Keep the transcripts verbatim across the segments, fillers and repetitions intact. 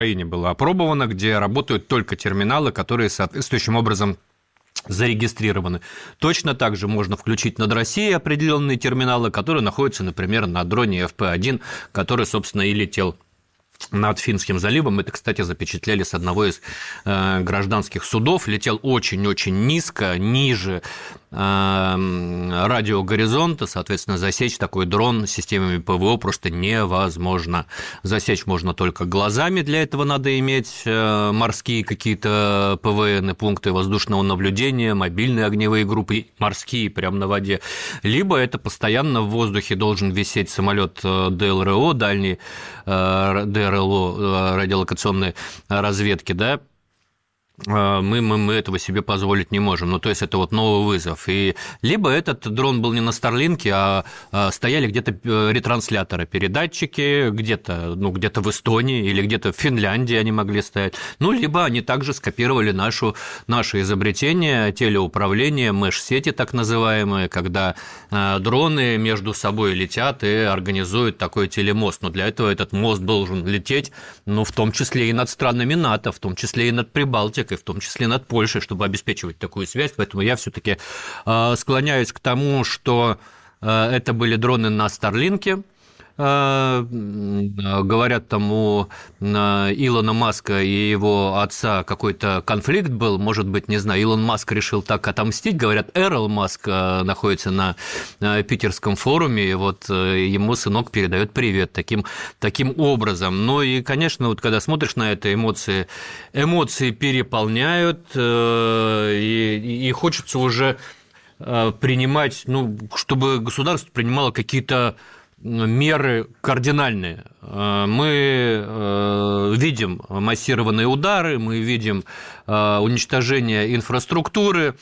Украине было опробовано, где работают только терминалы, которые соответствующим образом зарегистрированы. Точно так же можно включить над Россией определенные терминалы, которые находятся, например, на дроне эф пэ один, который, собственно, и летел над Финским заливом. Это, кстати, запечатлели с одного из э, гражданских судов. Летел очень-очень низко, ниже э, радиогоризонта. Соответственно, засечь такой дрон системами ПВО просто невозможно. Засечь можно только глазами. Для этого надо иметь э, морские какие-то ПВН, пункты воздушного наблюдения, мобильные огневые группы, морские прямо на воде. Либо это постоянно в воздухе должен висеть самолет дэ эл эр о, дальний э, дэ эр эл о, радиолокационной разведки, да, мы, мы, мы этого себе позволить не можем. Ну, то есть, это вот новый вызов. И либо этот дрон был не на Старлинке, а стояли где-то ретрансляторы, передатчики, где-то, ну, где-то в Эстонии или где-то в Финляндии они могли стоять. Ну, либо они также скопировали нашу, наше изобретение, телеуправление, меш-сети так называемые, когда дроны между собой летят и организуют такой телемост. Но для этого этот мост должен лететь, ну, в том числе и над странами НАТО, в том числе и над Прибалтикой, в том числе над Польшей, чтобы обеспечивать такую связь. Поэтому я все-таки склоняюсь к тому, что это были дроны на Старлинке. Говорят, там у Илона Маска и его отца какой-то конфликт был, может быть, не знаю, Илон Маск решил так отомстить. Говорят, Эрл Маск находится на питерском форуме, и вот ему сынок передает привет таким, таким образом. Ну и, конечно, вот когда смотришь на это, эмоции, эмоции переполняют, и, и хочется уже принимать, ну, чтобы государство принимало какие-то меры кардинальные. Мы видим массированные удары, мы видим уничтожение инфраструктуры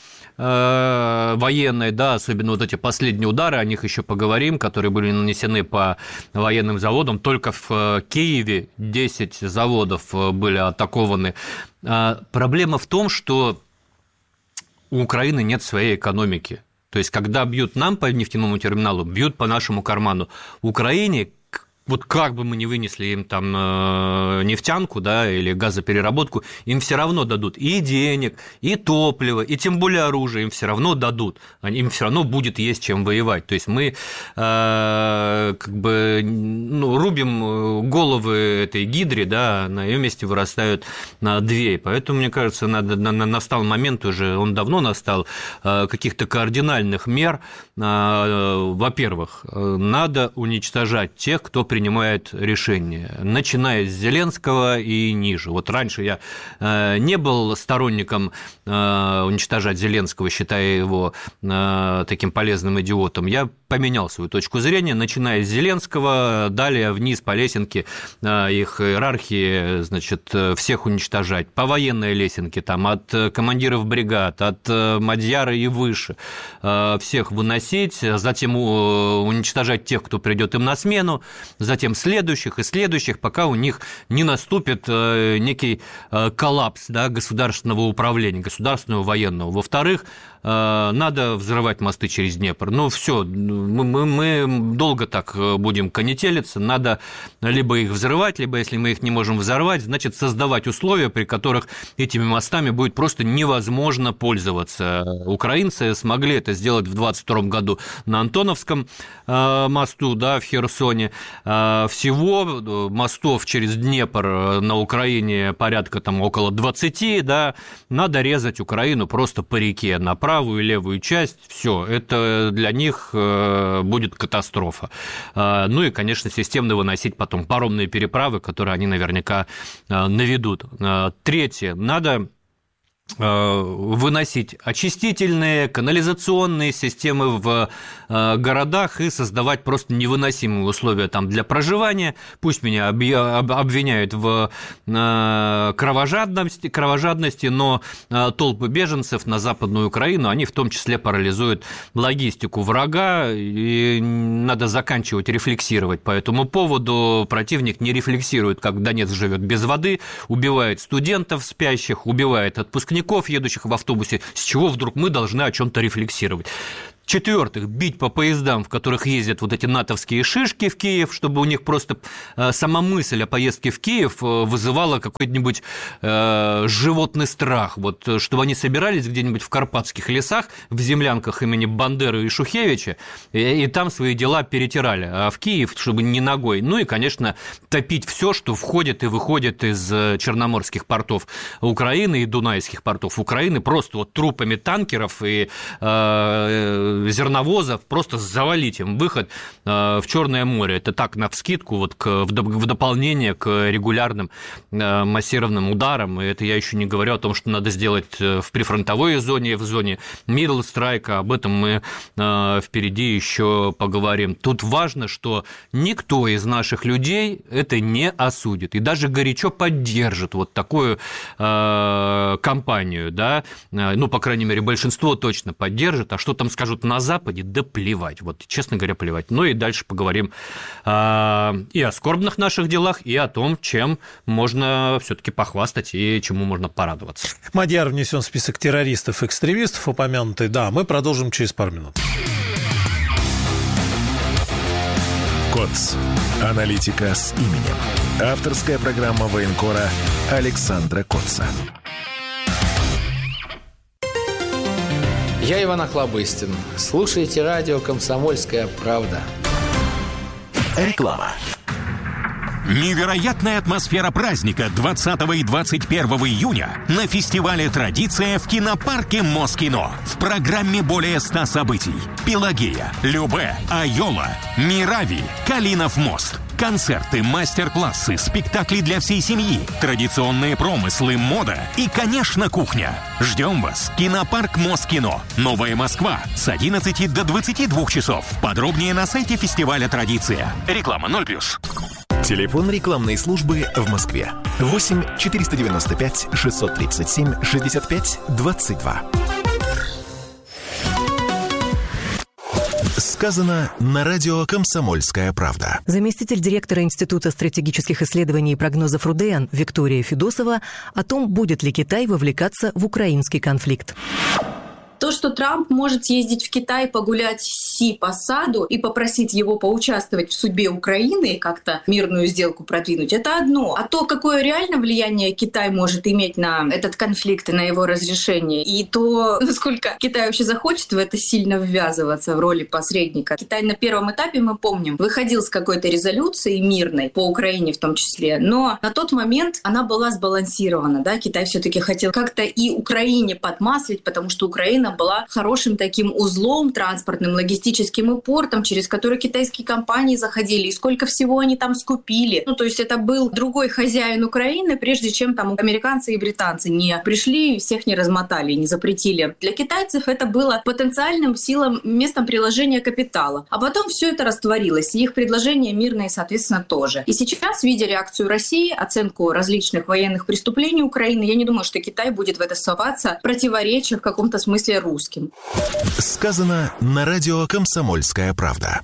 военной, да, особенно вот эти последние удары, о них еще поговорим, которые были нанесены по военным заводам. Только в Киеве десять заводов были атакованы. Проблема в том, что у Украины нет своей экономики. То есть, когда бьют нам по нефтяному терминалу, бьют по нашему карману. В Украине, вот как бы мы ни вынесли им там нефтянку, да, или газопереработку, им все равно дадут и денег, и топливо, и тем более оружие им все равно дадут. Им все равно будет есть чем воевать. То есть, мы э, как бы ну, рубим головы этой гидре, да, на ее месте вырастают две. Поэтому, мне кажется, надо, настал момент уже, он давно настал, каких-то кардинальных мер. Во-первых, надо уничтожать тех, кто принимает решения, начиная с Зеленского и ниже. Вот раньше я не был сторонником уничтожать Зеленского, считая его таким полезным идиотом. Я поменял свою точку зрения, начиная с Зеленского, далее вниз по лесенке их иерархии, значит, всех уничтожать. По военной лесенке, там, от командиров бригад, от Мадьяра и выше, всех выносить, затем уничтожать тех, кто придет им на смену, затем следующих и следующих, пока у них не наступит некий коллапс, да, государственного управления, государственного военного. Во-вторых, надо взрывать мосты через Днепр. Ну, все, мы, мы, мы долго так будем конетелиться, надо либо их взрывать, либо, если мы их не можем взорвать, значит, создавать условия, при которых этими мостами будет просто невозможно пользоваться. Украинцы смогли это сделать в двадцать втором году на Антоновском мосту, да, в Херсоне. Всего мостов через Днепр на Украине порядка там около двадцати, да, надо резать Украину просто по реке на правую и левую часть, все, это для них будет катастрофа. Ну и, конечно, системно выносить потом паромные переправы, которые они наверняка наведут. Третье, надо выносить очистительные, канализационные системы в городах и создавать просто невыносимые условия там для проживания. Пусть меня обвиняют в кровожадности, кровожадности, но толпы беженцев на Западную Украину, они в том числе парализуют логистику врага, и надо заканчивать рефлексировать по этому поводу. Противник не рефлексирует, как Донецк живет без воды, убивает студентов спящих, убивает отпускников, едущих в автобусе. С чего вдруг мы должны о чем-то рефлексировать? В-четвертых, бить по поездам, в которых ездят вот эти натовские шишки в Киев, чтобы у них просто сама мысль о поездке в Киев вызывала какой-нибудь э, животный страх. Вот, чтобы они собирались где-нибудь в карпатских лесах, в землянках имени Бандеры и Шухевича, и, и там свои дела перетирали. А в Киев, чтобы не ногой. Ну и, конечно, топить все, что входит и выходит из черноморских портов Украины и дунайских портов Украины, просто вот трупами танкеров и э, зерновозов, просто завалить им выход э, в Черное море. Это так, навскидку, вот к, в, в дополнение к регулярным э, массированным ударам. И это я еще не говорю о том, что надо сделать в прифронтовой зоне, в зоне middle strike. Об этом мы э, впереди еще поговорим. Тут важно, что никто из наших людей это не осудит и даже горячо поддержит вот такую э, кампанию, да, ну, по крайней мере, большинство точно поддержит, а что там скажут на Западе, да плевать, вот, честно говоря, плевать. Ну и дальше поговорим э, и о скорбных наших делах, и о том, чем можно все-таки похвастать и чему можно порадоваться. Мадьяр внесен в список террористов и экстремистов, упомянутый, да, мы продолжим через пару минут. КОЦ. Аналитика с именем. Авторская программа военкора Александра Котца. Я Иван Охлобыстин. Слушайте радио «Комсомольская правда». Реклама. Невероятная атмосфера праздника двадцатого и двадцать первого июня на фестивале «Традиция» в кинопарке Москино. В программе более ста событий. Пелагея, Любэ, Айола, Мирави, Калинов мост. Концерты, мастер-классы, спектакли для всей семьи, традиционные промыслы, мода и, конечно, кухня. Ждем вас. Кинопарк Москино. Новая Москва. С одиннадцати до двадцати двух часов. Подробнее на сайте фестиваля «Традиция». Реклама ноль плюс. Телефон рекламной службы в Москве. восемь четыреста девяносто пять шестьсот тридцать семь шестьдесят пять двадцать два. Сказано на радио «Комсомольская правда». Заместитель директора Института стратегических исследований и прогнозов РУДН Виктория Федосова о том, будет ли Китай вовлекаться в украинский конфликт. То, что Трамп может съездить в Китай, погулять с Си по саду и попросить его поучаствовать в судьбе Украины и как-то мирную сделку продвинуть, это одно. А то, какое реально влияние Китай может иметь на этот конфликт и на его разрешение, и то, насколько Китай вообще захочет в это сильно ввязываться в роли посредника. Китай на первом этапе, мы помним, выходил с какой-то резолюцией мирной, по Украине в том числе, но на тот момент она была сбалансирована. Да? Китай все-таки хотел как-то и Украине подмаслить, потому что Украина была хорошим таким узлом транспортным, логистическим и портом, через который китайские компании заходили, и сколько всего они там скупили. Ну, то есть это был другой хозяин Украины, прежде чем там американцы и британцы не пришли, всех не размотали, не запретили. Для китайцев это было потенциальным силам, местом приложения капитала. А потом все это растворилось, и их предложения мирные, соответственно, тоже. И сейчас, видя реакцию России, оценку различных военных преступлений Украины, я не думаю, что Китай будет в это соваться, противоречия в каком-то смысле русским. Сказано на радио «Комсомольская правда».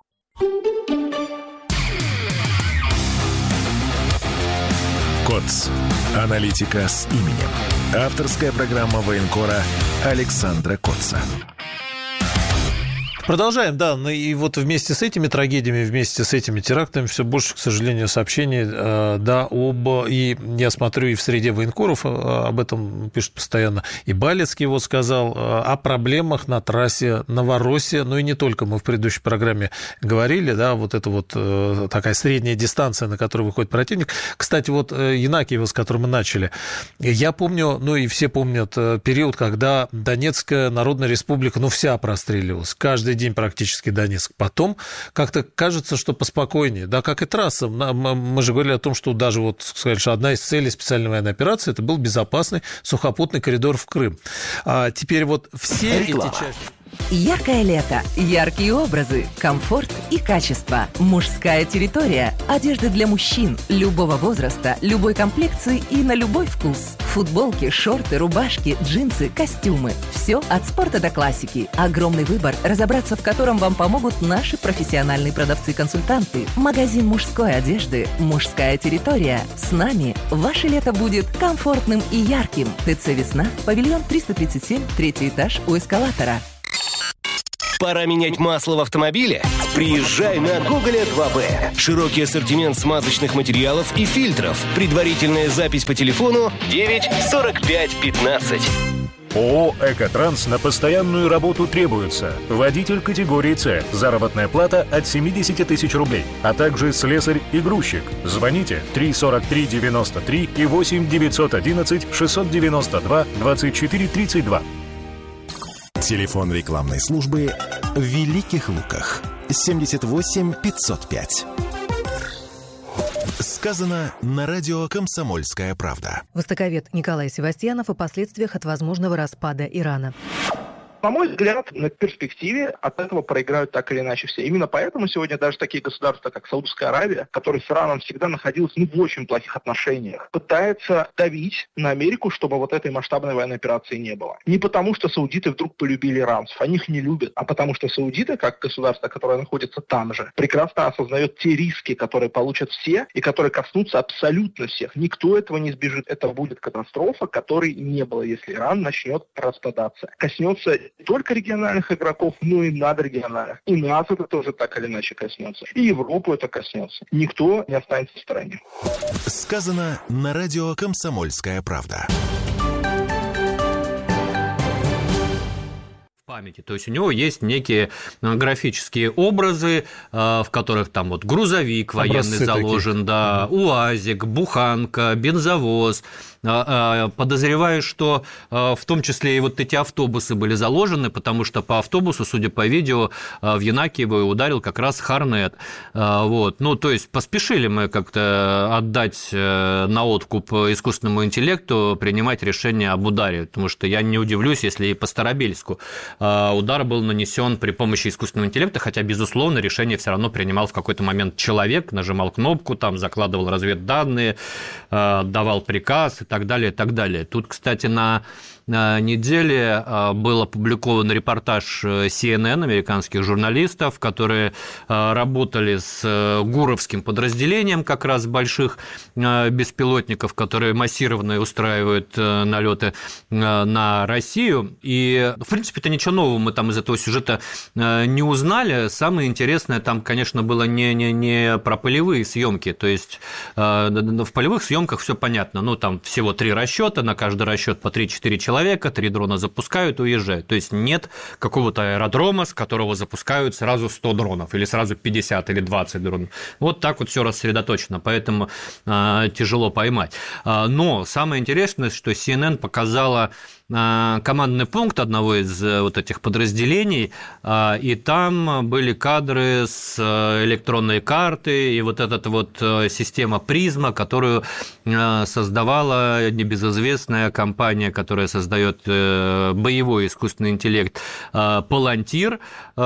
КОЦ. Аналитика с именем. Авторская программа военкора Александра Котца. Продолжаем, да, ну и вот вместе с этими трагедиями, вместе с этими терактами все больше, к сожалению, сообщений, да, об, и я смотрю, и в среде военкоров об этом пишут постоянно, и Балецкий вот сказал о проблемах на трассе Новороссия, ну и не только, мы в предыдущей программе говорили, да, вот это вот такая средняя дистанция, на которую выходит противник. Кстати, вот Янакиева, с которым мы начали, я помню, ну и все помнят период, когда Донецкая Народная Республика, ну вся простреливалась, каждый день практически Донецк. Потом как-то кажется, что поспокойнее. Да, как и трасса. Мы же говорили о том, что даже вот, сказали, что одна из целей специальной военной операции – это был безопасный сухопутный коридор в Крым. А теперь вот все Реклама. эти части... Яркое лето, яркие образы, комфорт и качество. Мужская территория. Одежда для мужчин любого возраста, любой комплекции и на любой вкус. Футболки, шорты, рубашки, джинсы, костюмы. Все от спорта до классики. Огромный выбор, разобраться в котором вам помогут наши профессиональные продавцы-консультанты. Магазин мужской одежды «Мужская территория». С нами ваше лето будет комфортным и ярким. ТЦ «Весна», павильон триста тридцать семь, третий этаж у эскалатора. Пора менять масло в автомобиле? Приезжай на Гоголя два бэ. Широкий ассортимент смазочных материалов и фильтров. Предварительная запись по телефону девять сорок пять пятнадцать. ООО «Экотранс» на постоянную работу требуется. Водитель категории С. Заработная плата от семьдесят тысяч рублей. А также слесарь и грузчик. Звоните три сорок три девяносто три и восемь девятьсот одиннадцать шестьсот девяносто два двадцать четыре тридцать два. Телефон рекламной службы в Великих Луках. семьдесят восемь пятьсот пять. Сказано на радио «Комсомольская правда». Востоковед Николай Севастьянов о последствиях от возможного распада Ирана. На мой взгляд, на перспективе от этого проиграют так или иначе все. Именно поэтому сегодня даже такие государства, как Саудовская Аравия, которые с Ираном всегда находились ну, в очень плохих отношениях, пытаются давить на Америку, чтобы вот этой масштабной военной операции не было. Не потому, что саудиты вдруг полюбили иранцев, они их не любят, а потому что саудиты, как государство, которое находится там же, прекрасно осознает те риски, которые получат все и которые коснутся абсолютно всех. Никто этого не избежит. Это будет катастрофа, которой не было, если Иран начнет распадаться. Коснется не только региональных игроков, но и надрегиональных. И нас это тоже так или иначе коснется. И Европу это коснется. Никто не останется в стороне. Сказано на радио «Комсомольская правда». Памяти. То есть у него есть некие графические образы, в которых там вот грузовик военный образцы заложен, такие. Да, УАЗик, буханка, бензовоз. Подозреваю, что в том числе и вот эти автобусы были заложены, потому что по автобусу, судя по видео, в Янакиево ударил как раз Хорнет. Вот. Ну, то есть поспешили мы как-то отдать на откуп искусственному интеллекту, принимать решение об ударе, потому что я не удивлюсь, если и по Старобельску удар был нанесен при помощи искусственного интеллекта, хотя, безусловно, решение все равно принимал в какой-то момент человек, нажимал кнопку, там закладывал разведданные, давал приказ и так далее, и так далее. Тут, кстати, на неделе был опубликован репортаж си эн эн, американских журналистов, которые работали с гуровским подразделением как раз больших беспилотников, которые массированно устраивают налеты на Россию. И, в принципе-то, ничего нового мы там из этого сюжета не узнали. Самое интересное там, конечно, было не, не, не про полевые съемки. То есть в полевых съемках все понятно. Ну, там всего три расчета, на каждый расчет по три-четыре человека. Человека, три дрона запускают и уезжают. То есть нет какого-то аэродрома, с которого запускают сразу сто дронов, или сразу пятьдесят или двадцать дронов. Вот так вот все рассредоточено, поэтому э, тяжело поймать. Но самое интересное, что си эн эн показала командный пункт одного из вот этих подразделений, и там были кадры с электронной карты и вот эта вот система «Призма», которую создавала небезызвестная компания, которая создает боевой искусственный интеллект «Палантир».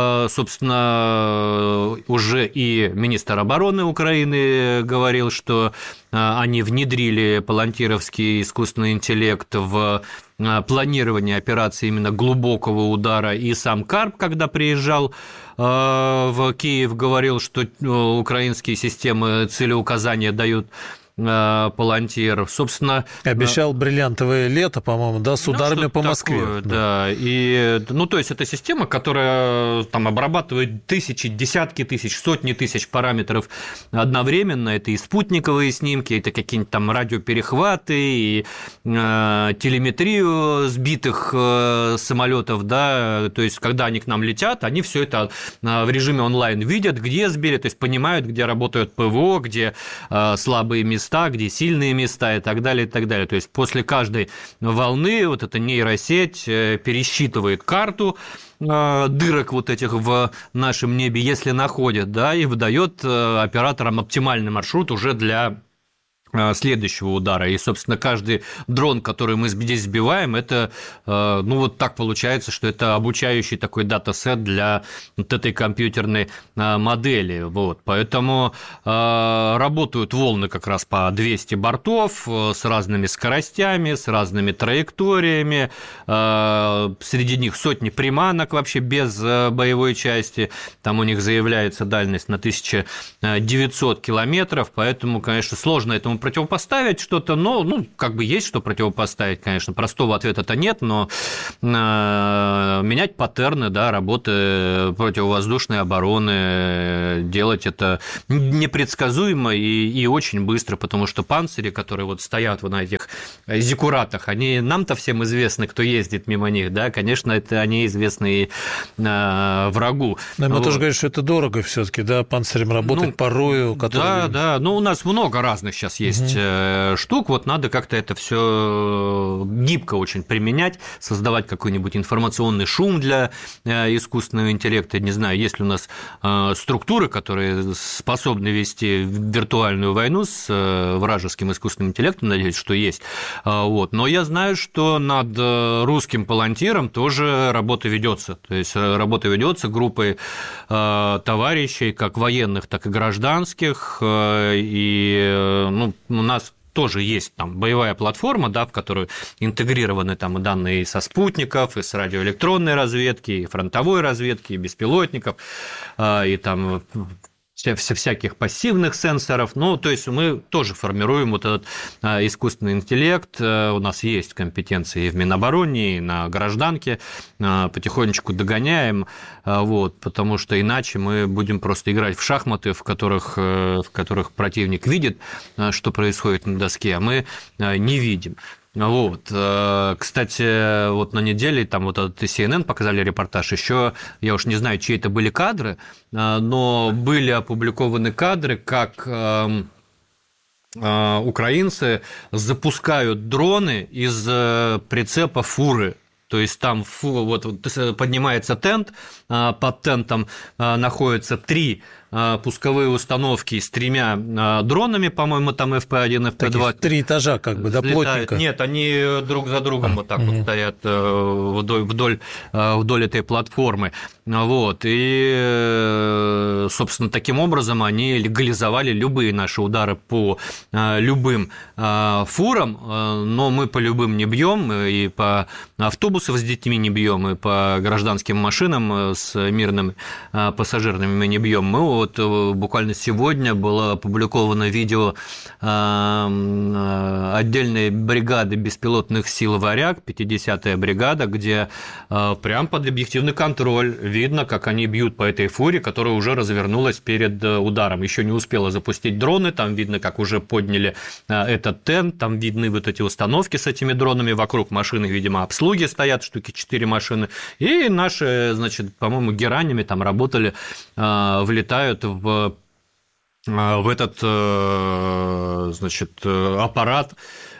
Собственно, уже и министр обороны Украины говорил, что они внедрили палантировский искусственный интеллект в планирование операции именно глубокого удара, и сам Карп, когда приезжал в Киев, говорил, что украинские системы целеуказания дают Палантир, собственно... Обещал бриллиантовое лето, по-моему, да, с ударами ну, по Москве. Такое, да. да, и, ну, то есть, это система, которая там обрабатывает тысячи, десятки тысяч, сотни тысяч параметров одновременно, это и спутниковые снимки, это какие-нибудь там радиоперехваты, и э, телеметрию сбитых э, самолетов, да, то есть, когда они к нам летят, они все это в режиме онлайн видят, где сбили, то есть, понимают, где работают ПВО, где э, слабые места, места, где сильные места и так далее, и так далее. То есть после каждой волны вот эта нейросеть пересчитывает карту дырок вот этих в нашем небе, если находит, да, и выдает операторам оптимальный маршрут уже для следующего удара. И, собственно, каждый дрон, который мы здесь сбиваем, это, ну, вот так получается, что это обучающий такой датасет для вот этой компьютерной модели. Вот. Поэтому работают волны как раз по двести бортов с разными скоростями, с разными траекториями. Среди них сотни приманок вообще без боевой части. Там у них заявляется дальность на тысяча девятьсот километров, поэтому, конечно, сложно этому противопоставить что-то, но, ну, как бы есть что противопоставить, конечно. Простого ответа-то нет, но э, менять паттерны, да, работы противовоздушной обороны, делать это непредсказуемо и, и очень быстро, потому что панцири, которые вот стоят вот на этих зиккуратах, они нам-то всем известны, кто ездит мимо них, да, конечно, это они известны и э, врагу. Но мы вот. тоже говорим, что это дорого все-таки, да, панцирем работать ну, порою. Который... Да, да, ну у нас много разных сейчас есть угу. штук, вот надо как-то это все гибко очень применять, создавать какой-нибудь информационный шум для искусственного интеллекта, не знаю, есть ли у нас структуры, которые способны вести виртуальную войну с вражеским искусственным интеллектом, надеюсь, что есть, вот. Но я знаю, что над русским палантиром тоже работа ведется, то есть работа ведется группой товарищей, как военных, так и гражданских, и ну, у нас тоже есть там боевая платформа, да, в которую интегрированы там и данные со спутников, и с радиоэлектронной разведки, и фронтовой разведки, и беспилотников, и там всяких пассивных сенсоров. Ну, то есть мы тоже формируем вот этот искусственный интеллект. У нас есть компетенции и в Минобороне, и на гражданке. Потихонечку догоняем, вот, потому что иначе мы будем просто играть в шахматы, в которых, в которых противник видит, что происходит на доске, а мы не видим. Вот. Кстати, вот на неделе там вот от си эн эн показали репортаж, еще я уж не знаю, чьи это были кадры, но были опубликованы кадры, как украинцы запускают дроны из прицепа фуры. То есть там фу, вот, поднимается тент, под тентом находятся три пусковые установки с тремя дронами, по-моему, там эф пи один, эф пи два. Три этажа как бы, да, плотненько? Нет, они друг за другом а, вот так угу. вот стоят вдоль, вдоль, вдоль этой платформы. Вот. И, собственно, таким образом они легализовали любые наши удары по любым фурам, но мы по любым не бьем, и по автобусам с детьми не бьем, и по гражданским машинам с мирными пассажирами мы не бьем. Мы вот буквально сегодня было опубликовано видео отдельной бригады беспилотных сил «Варяг», пятидесятая бригада, где прям под объективный контроль видно, как они бьют по этой фуре, которая уже развернулась перед ударом. Еще не успела запустить дроны, там видно, как уже подняли этот тент, там видны вот эти установки с этими дронами, вокруг машины, видимо, обслуги стоят, штуки четыре машины, и наши, значит, по-моему, геранями там работали, влетают в, в этот, значит, аппарат,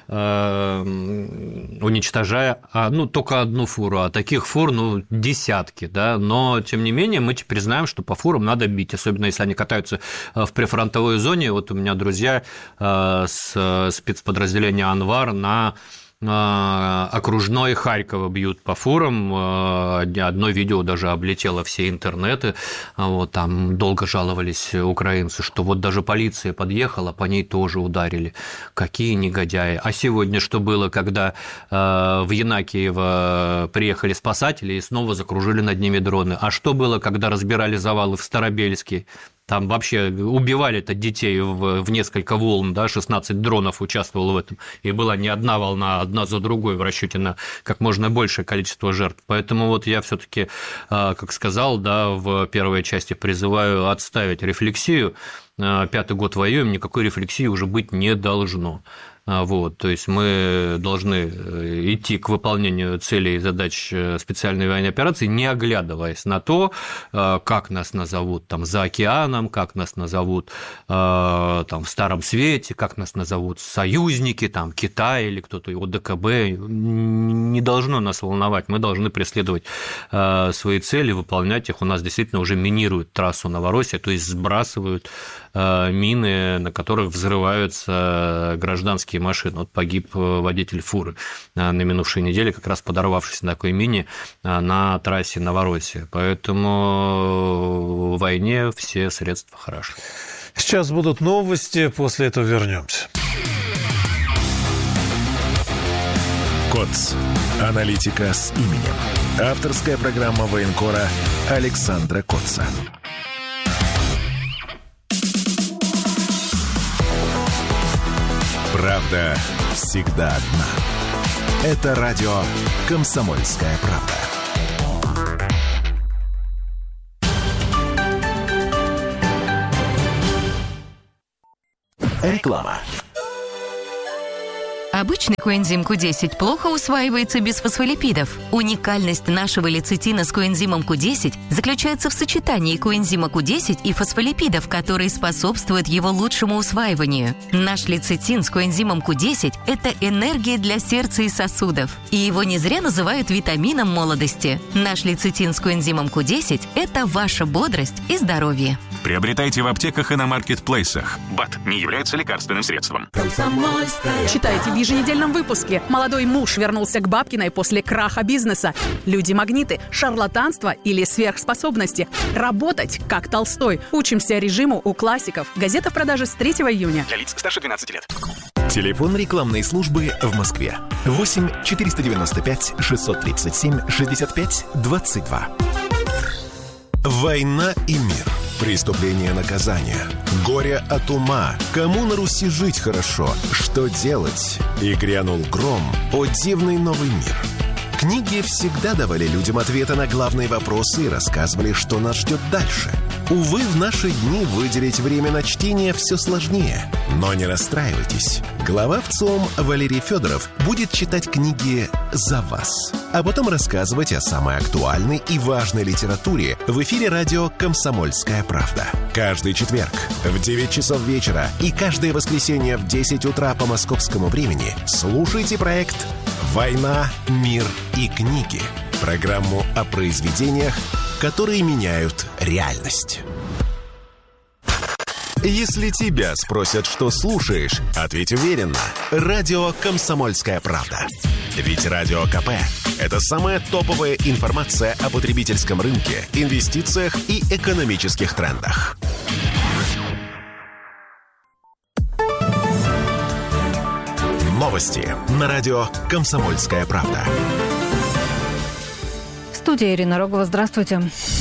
уничтожая, ну, только одну фуру, а таких фур, ну, десятки, да, но, тем не менее, мы теперь знаем, что по фурам надо бить, особенно если они катаются в прифронтовой зоне. Вот у меня друзья с спецподразделения «Анвар» на окружной Харькова бьют по фурам, одно видео даже облетело все интернеты, вот, там долго жаловались украинцы, что вот даже полиция подъехала, по ней тоже ударили, какие негодяи. А сегодня что было, когда в Янакиево приехали спасатели и снова закружили над ними дроны? А что было, когда разбирали завалы в Старобельске? Там вообще убивали-то детей в, в несколько волн, да, шестнадцать дронов участвовало в этом, и была не одна волна, одна за другой в расчете на как можно большее количество жертв. Поэтому вот я все-таки, как сказал, да, в первой части призываю отставить рефлексию. Пятый год воюем, никакой рефлексии уже быть не должно. Вот, то есть мы должны идти к выполнению целей и задач специальной военной операции, не оглядываясь на то, как нас назовут там за океаном, как нас назовут там в Старом Свете, как нас назовут союзники, там Китай или кто-то, о дэ ка бэ, не должно нас волновать, мы должны преследовать свои цели, выполнять их. У нас действительно уже минируют трассу Новороссия, то есть сбрасывают мины, на которых взрываются гражданские машины. Вот погиб водитель фуры на минувшей неделе, как раз подорвавшись на такой мине на трассе Новороссия. Поэтому в войне все средства хороши. Сейчас будут новости, после этого вернемся. КОЦ. Аналитика с именем. Авторская программа военкора Александра Котца. Правда всегда одна. Это радио «Комсомольская правда». Реклама. Обычный коэнзим ку десять плохо усваивается без фосфолипидов. Уникальность нашего лецитина с коэнзимом ку десять заключается в сочетании коэнзима ку десять и фосфолипидов, которые способствуют его лучшему усваиванию. Наш лецитин с коэнзимом ку десять – это энергия для сердца и сосудов. И его не зря называют витамином молодости. Наш лецитин с коэнзимом ку десять – это ваша бодрость и здоровье. Приобретайте в аптеках и на маркетплейсах. БАД не является лекарственным средством. Читайте в еженедельном выпуске. Молодой муж вернулся к Бабкиной после краха бизнеса. Люди-магниты, шарлатанство или сверхспособности. Работать, как Толстой. Учимся режиму у классиков. Газета в продаже с третьего июня. Для лиц старше двенадцати лет. Телефон рекламной службы в Москве. восемь четыреста девяносто пять шестьсот тридцать семь шестьдесят пять двадцать два. Война и мир. Преступление, наказание. Горе от ума. Кому на Руси жить хорошо? Что делать? И грянул гром. О, дивный новый мир. Книги всегда давали людям ответы на главные вопросы и рассказывали, что нас ждет дальше. Увы, в наши дни выделить время на чтение все сложнее. Но не расстраивайтесь. Глава ВЦИОМ Валерий Федоров будет читать книги за вас, а потом рассказывать о самой актуальной и важной литературе в эфире радио «Комсомольская правда». Каждый четверг в девять часов вечера и каждое воскресенье в десять утра по московскому времени слушайте проект «Война, мир и книги». Программу о произведениях, которые меняют реальность. Если тебя спросят, что слушаешь, ответь уверенно. Радио «Комсомольская правда». Ведь Радио КП – это самая топовая информация о потребительском рынке, инвестициях и экономических трендах. Новости на радио «Комсомольская правда». В студии Ирина Рогова. Здравствуйте.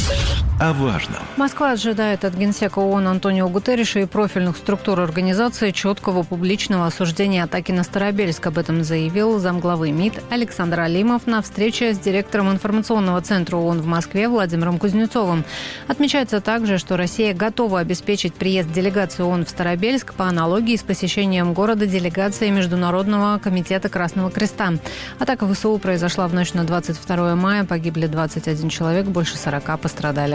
О важном. Москва ожидает от генсека ООН Антонио Гутерриша и профильных структур организации четкого публичного осуждения атаки на Старобельск. Об этом заявил замглавы МИД Александр Алимов на встрече с директором информационного центра ООН в Москве Владимиром Кузнецовым. Отмечается также, что Россия готова обеспечить приезд делегации ООН в Старобельск по аналогии с посещением города делегации Международного комитета Красного Креста. Атака ВСУ произошла в ночь на двадцать второе мая. Погибли двадцать один человек, больше сорока пострадали.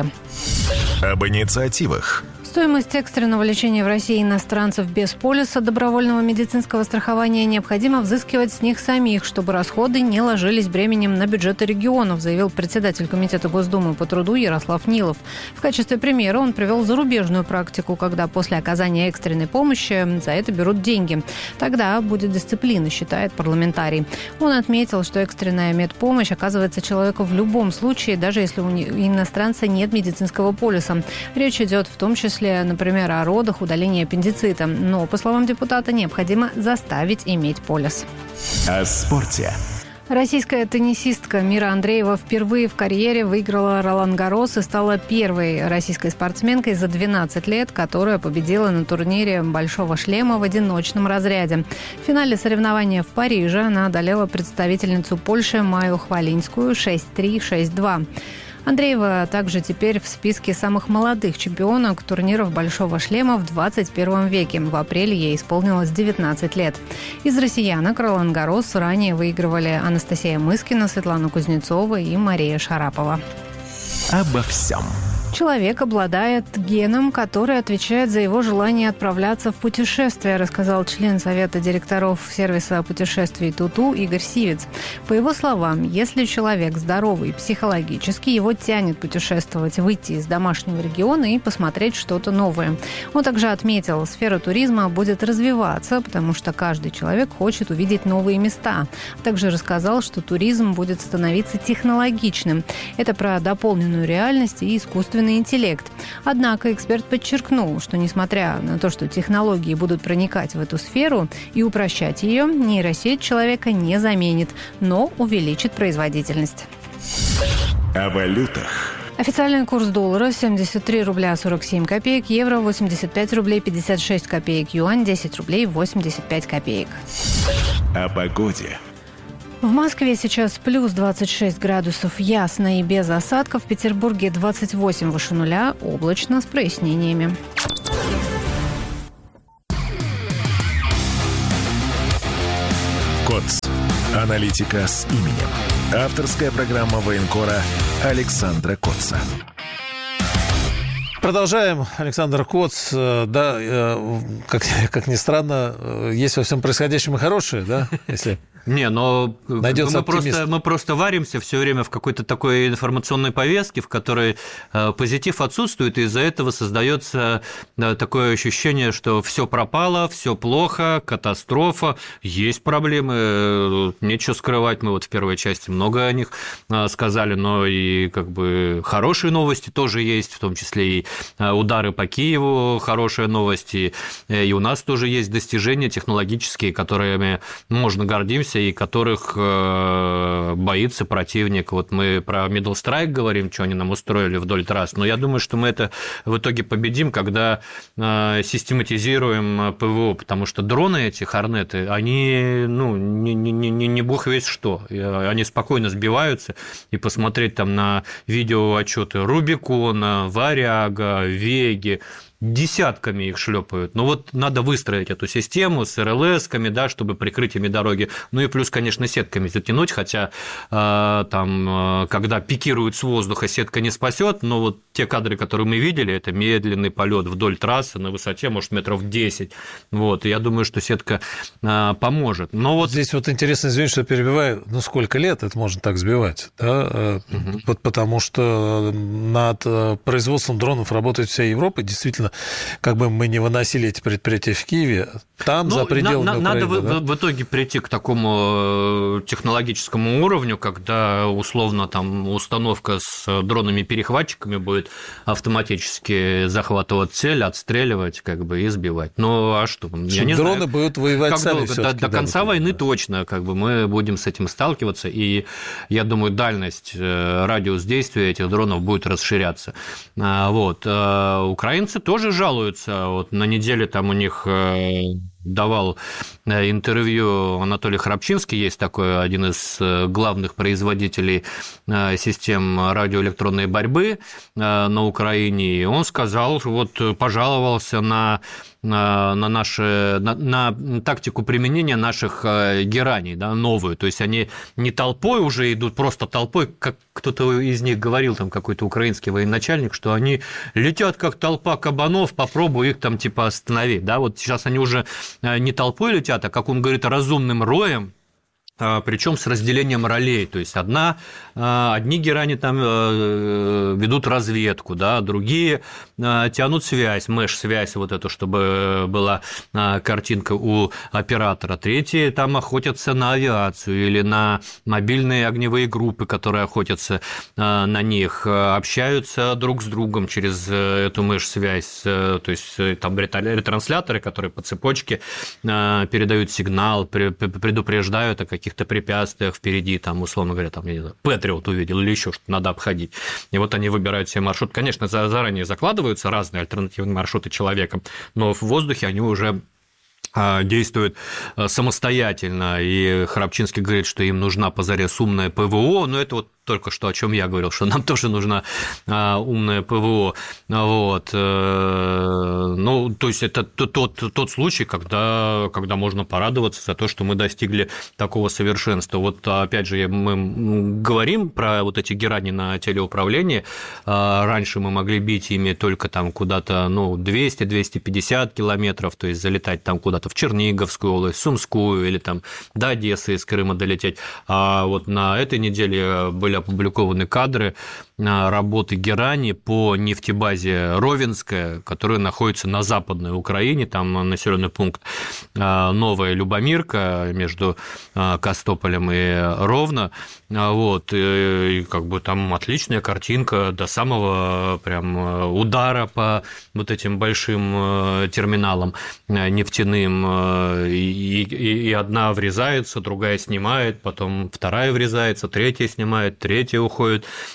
Об инициативах. Стоимость экстренного лечения в России иностранцев без полиса добровольного медицинского страхования необходимо взыскивать с них самих, чтобы расходы не ложились бременем на бюджеты регионов, заявил председатель Комитета Госдумы по труду Ярослав Нилов. В качестве примера он привел зарубежную практику, когда после оказания экстренной помощи за это берут деньги. Тогда будет дисциплина, считает парламентарий. Он отметил, что экстренная медпомощь оказывается человеку в любом случае, даже если у иностранца нет медицинского полиса. Речь идет в том числе, например, о родах, удалении аппендицита. Но, по словам депутата, необходимо заставить иметь полис. О спорте. Российская теннисистка Мира Андреева впервые в карьере выиграла Ролан-Гаррос и стала первой российской спортсменкой за двенадцать лет, которая победила на турнире «Большого шлема» в одиночном разряде. В финале соревнования в Париже она одолела представительницу Польши Майю Хвалинскую шесть три - шесть два. Андреева также теперь в списке самых молодых чемпионок турниров «Большого шлема» в двадцать первом веке. В апреле ей исполнилось девятнадцать лет. Из россиянок Ролан-Гаррос ранее выигрывали Анастасия Мыскина, Светлана Кузнецова и Мария Шарапова. Обо всем. Человек обладает геном, который отвечает за его желание отправляться в путешествие, рассказал член Совета директоров сервиса путешествий Туту Игорь Сивец. По его словам, если человек здоровый психологически, его тянет путешествовать, выйти из домашнего региона и посмотреть что-то новое. Он также отметил, сфера туризма будет развиваться, потому что каждый человек хочет увидеть новые места. Также рассказал, что туризм будет становиться технологичным. Это про дополненную реальность и искусственный интеллект. Однако эксперт подчеркнул, что несмотря на то, что технологии будут проникать в эту сферу и упрощать ее, нейросеть человека не заменит, но увеличит производительность. О валютах. Официальный курс доллара семьдесят три рубля сорок семь копеек, евро восемьдесят пять рублей пятьдесят шесть копеек, юань десять рублей восемьдесят пять копеек. О погоде. В Москве сейчас плюс двадцать шесть градусов, ясно и без осадков. В Петербурге двадцать восемь выше нуля, облачно с прояснениями. КОЦ. Аналитика с именем. Авторская программа военкора Александра Коца. Продолжаем. Александр Коц. Да, как, как ни странно, есть во всем происходящем и хорошее, да, если... Не, но Найдется мы просто, мы просто варимся все время в какой-то такой информационной повестке, в которой э, позитив отсутствует, и из-за этого создается да, такое ощущение, что все пропало, все плохо, катастрофа, есть проблемы, нечего скрывать. Мы вот в первой части много о них э, сказали, но и как бы хорошие новости тоже есть, в том числе и удары по Киеву, хорошие новости, и у нас тоже есть достижения технологические, которыми можно гордимся, и которых э, боится противник. Вот мы про Middle Strike говорим, что они нам устроили вдоль трасс, но я думаю, что мы это в итоге победим, когда э, систематизируем ПВО, потому что дроны эти, Хорнеты, они, ну, не, не, не, не бог весь что, они спокойно сбиваются, и посмотреть там на видеоотчеты Рубикона, Варяга, Веги, десятками их шлепают. Но вот надо выстроить эту систему с эр эл эсками, да, чтобы прикрыть ими дороги. Ну и плюс, конечно, сетками затянуть, хотя э, там, э, когда пикируют с воздуха, сетка не спасет, но вот те кадры, которые мы видели, это медленный полет вдоль трассы на высоте, может, метров десять. Вот, и я думаю, что сетка э, поможет. Но вот... Здесь вот интересно, извините, что перебиваю, ну сколько лет это можно так сбивать? Да? Угу. Вот потому что над производством дронов работает вся Европа, действительно, как бы мы не выносили эти предприятия в Киеве, там, ну, за пределами на, на, Украины. Надо да? в, в итоге прийти к такому технологическому уровню, когда условно там установка с дронами-перехватчиками будет автоматически захватывать цель, отстреливать как бы, и сбивать. Ну, а что? Я не дроны знаю, будут воевать как сами долго? До, до конца да, войны да. точно как бы, мы будем с этим сталкиваться, и я думаю, дальность, радиус действия этих дронов будет расширяться. Вот. Украинцы тоже тоже жалуются. Вот на неделе там у них давал интервью Анатолий Храпчинский, есть такой один из главных производителей систем радиоэлектронной борьбы на Украине, и он сказал, вот пожаловался на на, наши, на, на тактику применения наших гераний, да, новую. То есть они не толпой уже идут, просто толпой, как кто-то из них говорил, там какой-то украинский военачальник, что они летят как толпа кабанов, попробуй их там типа остановить. Да? Вот сейчас они уже не толпой летят, а, как он говорит, разумным роем, причем с разделением ролей, то есть одна, одни герани там ведут разведку, да, другие тянут связь, мэш-связь вот эту, чтобы была картинка у оператора, третьи там охотятся на авиацию или на мобильные огневые группы, которые охотятся на них, общаются друг с другом через эту мэш-связь, то есть там ретрансляторы, которые по цепочке передают сигнал, предупреждают о каких каких-то препятствиях впереди, там, условно говоря, там, я не знаю, Патриот увидел или еще что-то, надо обходить. И вот они выбирают себе маршрут. Конечно, заранее закладываются разные альтернативные маршруты человеком, но в воздухе они уже действуют самостоятельно, и Храпчинский говорит, что им нужна позарез умная ПВО, но это вот только что о чем я говорил, что нам тоже нужна умная ПВО. Вот. Ну, то есть это тот, тот случай, когда, когда можно порадоваться за то, что мы достигли такого совершенства. Вот опять же, мы говорим про вот эти герани на телеуправлении. Раньше мы могли бить ими только там куда-то, ну, двести - двести пятьдесят километров, то есть залетать там куда-то в Черниговскую область, Сумскую или там до Одессы из Крыма долететь. А вот на этой неделе были опубликованы кадры работы герани по нефтебазе Ровенская, которая находится на Западной Украине, там населенный пункт Новая Любомирка между Костополем и Ровно, вот, и как бы там отличная картинка до самого прям удара по вот этим большим терминалам нефтяным, и, и, и одна врезается, другая снимает, потом вторая врезается, третья снимает, третья уходит долго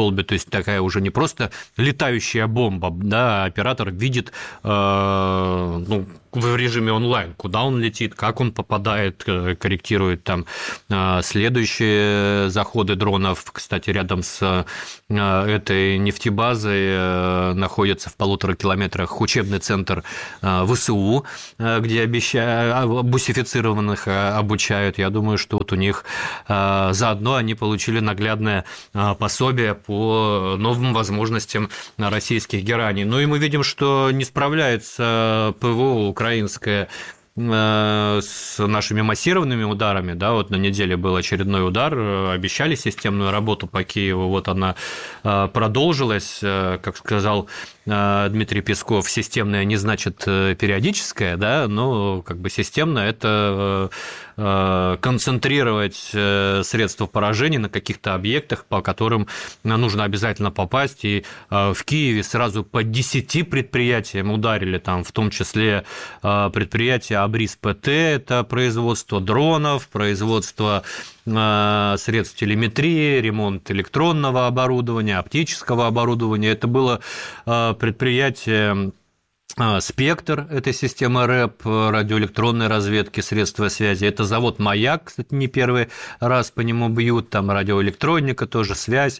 Долби, то есть такая уже не просто летающая бомба, да, оператор видит, ну, в режиме онлайн, куда он летит, как он попадает, корректирует там следующие заходы дронов. Кстати, рядом с этой нефтебазой находится в полутора километрах учебный центр ВСУ, где обещают, бусифицированных обучают. Я думаю, что вот у них заодно они получили наглядное пособие по новым возможностям российских гераний. Ну и мы видим, что не справляется ПВО украинское с нашими массированными ударами, да, вот на неделе был очередной удар, обещали системную работу по Киеву, вот она продолжилась, как сказал Дмитрий Песков, системная не значит периодическая, да, но как бы системно это концентрировать средства поражения на каких-то объектах, по которым нужно обязательно попасть, и в Киеве сразу по десяти предприятиям ударили, там, в том числе предприятия Абрис-ПТ, это производство дронов, производство средств телеметрии, ремонт электронного оборудования, оптического оборудования. Это было предприятие «Спектр» этой системы РЭП, радиоэлектронной разведки, средства связи. Это завод «Маяк», кстати, не первый раз по нему бьют, там радиоэлектроника, тоже связь.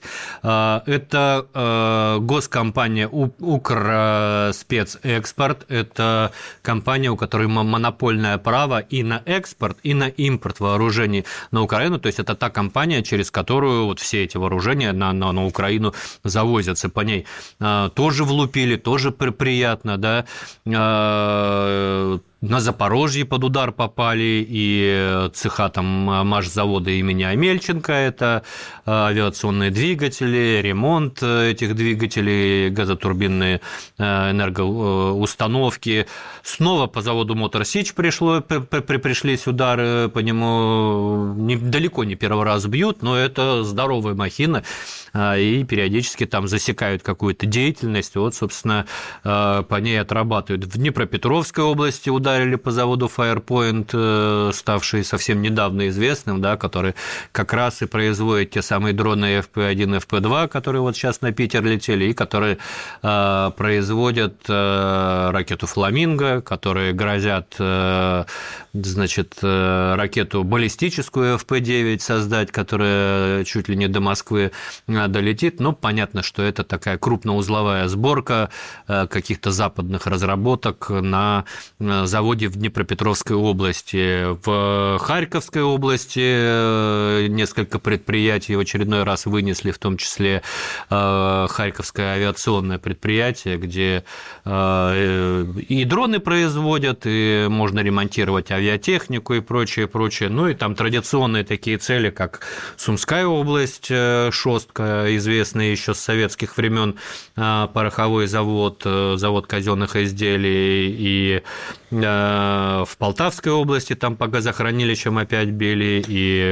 Это госкомпания «Укрспецэкспорт», это компания, у которой монопольное право и на экспорт, и на импорт вооружений на Украину, то есть это та компания, через которую вот все эти вооружения на, на, на Украину завозятся, по ней тоже влупили, тоже приятно, да. На Запорожье под удар попали и цеха там машзавода имени Амельченко, это авиационные двигатели, ремонт этих двигателей, газотурбинные энергоустановки. Снова по заводу Мотор Сич пришло, пришлись удары, по нему далеко не первый раз бьют, но это здоровая махина, и периодически там засекают какую-то деятельность, вот, собственно, по ней отрабатывают. В Днепропетровской области ударили по заводу Firepoint, ставший совсем недавно известным, да, который как раз и производит те самые дроны эф пи один, эф пи два, которые вот сейчас на Питер летели, и которые э, производят э, ракету «Фламинго», которые грозят, э, значит, э, ракету баллистическую эф пи девять создать, которая чуть ли не до Москвы долетит. Ну, понятно, что это такая крупноузловая сборка э, каких-то западных разработок на заводе в Днепропетровской области. В Харьковской области несколько предприятий в очередной раз вынесли, в том числе Харьковское авиационное предприятие, где и дроны производят, и можно ремонтировать авиатехнику и прочее, прочее. Ну и там традиционные такие цели, как Сумская область, Шостка, известный еще с советских времен пороховой завод, завод казенных изделий, и в Полтавской области там по газохранилищам опять били, и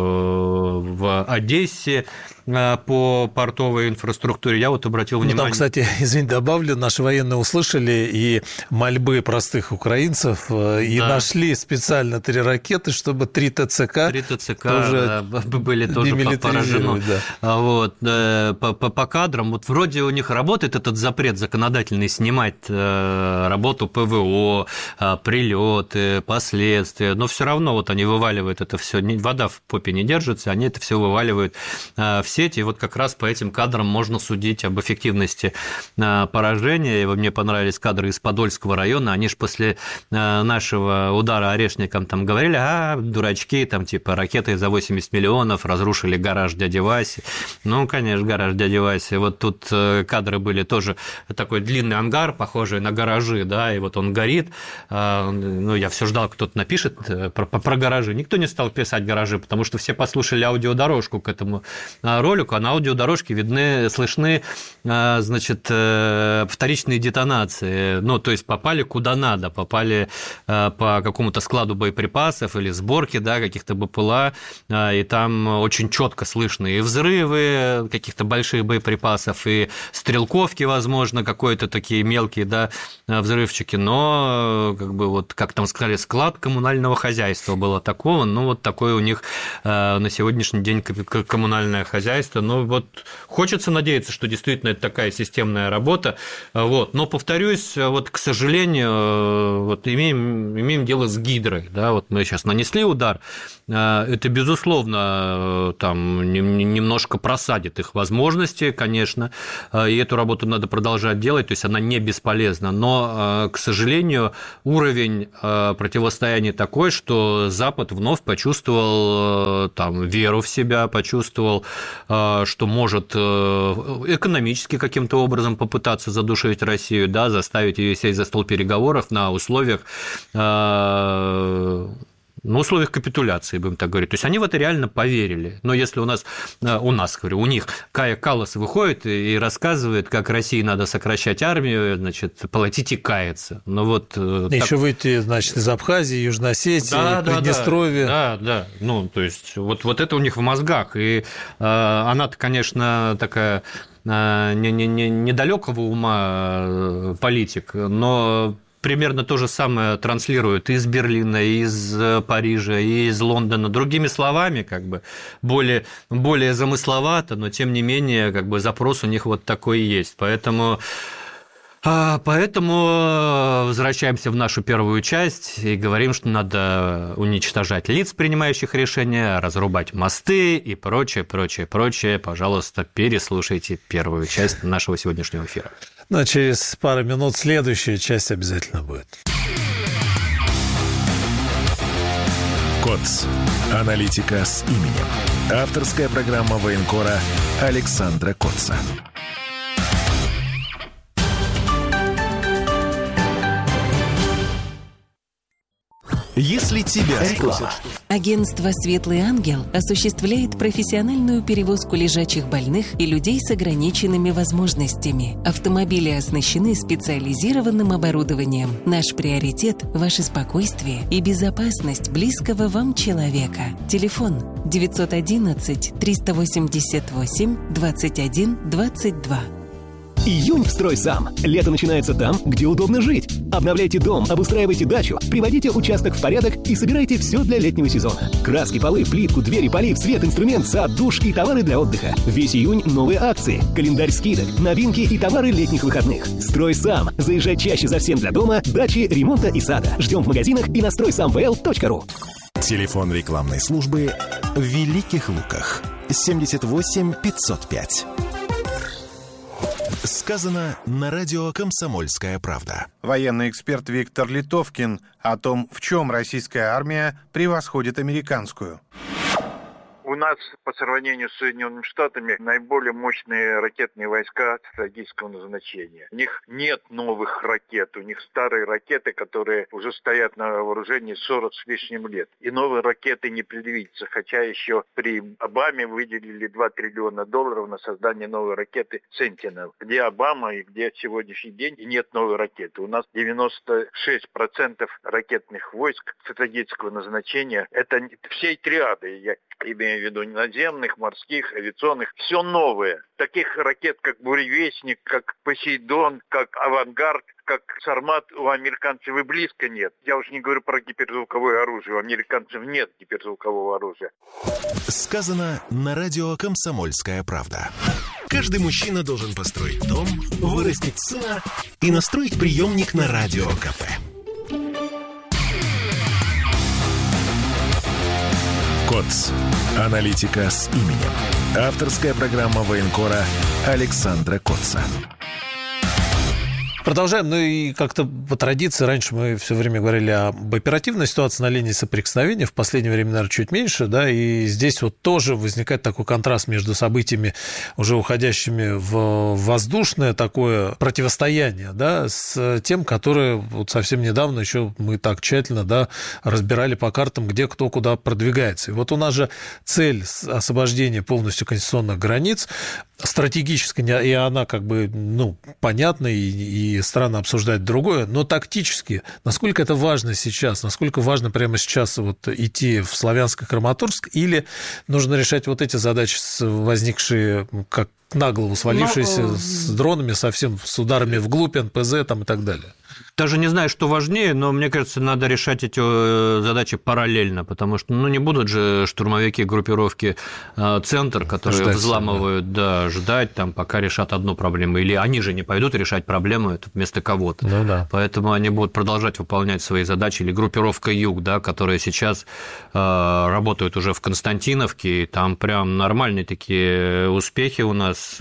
в Одессе по портовой инфраструктуре. Я вот обратил внимание... Ну, там, кстати, извините, добавлю, наши военные услышали и мольбы простых украинцев, и да. нашли специально три ракеты, чтобы три ТЦК... Три ТЦК тоже да, были тоже поражены. Да. Вот, по, по, по кадрам, вот вроде у них работает этот запрет законодательный снимать работу ПВО, прилеты, последствия, но все равно вот они вываливают это все, вода в попе не держится, они это все вываливают в сети, и вот как раз по этим кадрам можно судить об эффективности поражения. И мне понравились кадры из Подольского района, они же после нашего удара орешником там говорили, а, дурачки, там типа ракеты за восемьдесят миллионов разрушили гараж дяди Васи. Ну, конечно, гараж дяди Васи. Вот тут кадры были тоже такой длинный ангар, похожий на гаражи, да, и вот он горит. Ну, я все ждал, кто-то напишет про, про гаражи. Никто не стал писать гаражи, потому что все послушали аудиодорожку к этому ролику, а на аудиодорожке видны, слышны, значит, вторичные детонации. Ну, то есть попали куда надо, попали по какому-то складу боеприпасов или сборке, да, каких-то БПЛА, и там очень четко слышны и взрывы каких-то больших боеприпасов, и стрелковки, возможно, какой-то такие мелкие, да, взрывчики, но как бы, вот, как там сказали, склад коммунального хозяйства было такого, ну, вот такое у них э, на сегодняшний день коммунальное хозяйство. Ну, вот хочется надеяться, что действительно это такая системная работа, вот. Но, повторюсь, вот, к сожалению, вот, имеем, имеем дело с гидрой, да, вот мы сейчас нанесли удар, это, безусловно, там немножко просадит их возможности, конечно, и эту работу надо продолжать делать, то есть она не бесполезна, но, к сожалению, уровень противостояния такой, что Запад вновь почувствовал там веру в себя, почувствовал, что может экономически каким-то образом попытаться задушить Россию, да, заставить ее сесть за стол переговоров на условиях на условиях капитуляции, будем так говорить. То есть они в это реально поверили. Но если у нас, у нас, говорю, у них Кая Каллас выходит и рассказывает, как России надо сокращать армию, значит, платить и каяться. Но вот еще так... выйти, значит, из Абхазии, Южной Осетии, да, Приднестровья. Да, да, да. Ну, то есть вот, вот это у них в мозгах. И э, она-то, конечно, такая недалекого ума политик, но примерно то же самое транслируют из Берлина, из Парижа, и из Лондона. Другими словами, как бы более, более замысловато, но тем не менее, как бы запрос у них вот такой и есть. Поэтому, поэтому возвращаемся в нашу первую часть и говорим, что надо уничтожать лиц, принимающих решения, разрубать мосты и прочее, прочее, прочее. Пожалуйста, переслушайте первую часть нашего сегодняшнего эфира. Но через пару минут следующая часть обязательно будет. КОЦ. Аналитика с именем. Авторская программа военкора Александра Коца. Если тебя спросят... Агентство «Светлый ангел» осуществляет профессиональную перевозку лежачих больных и людей с ограниченными возможностями. Автомобили оснащены специализированным оборудованием. Наш приоритет – ваше спокойствие и безопасность близкого вам человека. Телефон девятьсот одиннадцать триста восемьдесят восемь двадцать один двадцать два. Июнь в «Строй сам». Лето начинается там, где удобно жить. Обновляйте дом, обустраивайте дачу, приводите участок в порядок и собирайте все для летнего сезона. Краски, полы, плитку, двери, полив, свет, инструмент, сад, душ и товары для отдыха. Весь июнь новые акции, календарь скидок, новинки и товары летних выходных. «Строй сам». Заезжай чаще за всем для дома, дачи, ремонта и сада. Ждем в магазинах и на строй сам вэ эл точка ру. Телефон рекламной службы в Великих Луках. семьдесят восемь пятьсот пять. Сказано на радио «Комсомольская правда». Военный эксперт Виктор Литовкин о том, в чем российская армия превосходит американскую. У нас по сравнению с Соединенными Штатами наиболее мощные ракетные войска стратегического назначения. У них нет новых ракет, у них старые ракеты, которые уже стоят на вооружении сорок с лишним лет. И новые ракеты не предвидится, хотя еще при Обаме выделили два триллиона долларов на создание новой ракеты «Сентинел». Где Обама и где сегодняшний день и нет новой ракеты. У нас девяносто шесть процентов ракетных войск стратегического назначения. Это всей триады, я имею в виду наземных, морских, авиационных, все новое. Таких ракет, как «Буревестник», как «Посейдон», как «Авангард», как «Сармат» у американцев и близко нет. Я уж не говорю про гиперзвуковое оружие. У американцев нет гиперзвукового оружия. Сказано на радио «Комсомольская правда». Каждый мужчина должен построить дом, вырастить сына и настроить приемник на радио КП. КОЦ. Аналитика с именем. Авторская программа военкора Александра Коца. Продолжаем. Ну и как-то по традиции, раньше мы все время говорили об оперативной ситуации на линии соприкосновения, в последнее время, наверное, чуть меньше, да, и здесь вот тоже возникает такой контраст между событиями, уже уходящими в воздушное такое противостояние, да, с тем, которое вот совсем недавно еще мы так тщательно, да, разбирали по картам, где кто куда продвигается. И вот у нас же цель освобождения полностью конституционных границ стратегическая, и она как бы, ну, понятна, и, и странно обсуждать другое, но тактически, насколько это важно сейчас, насколько важно прямо сейчас вот идти в Славянско-Краматорск, или нужно решать вот эти задачи, возникшие как на голову свалившиеся, но... с дронами, совсем с ударами вглубь, эн пэ зэ там и так далее? даже не знаю, что важнее, но мне кажется, надо решать эти задачи параллельно, потому что ну, не будут же штурмовики группировки «Центр», которые ждать взламывают, да. да, ждать, там, пока решат одну проблему. Или они же не пойдут решать проблему это вместо кого-то. Ну, да. Поэтому они будут продолжать выполнять свои задачи. Или группировка «Юг», да, которая сейчас э, работает уже в Константиновке, и там прям нормальные такие успехи у нас.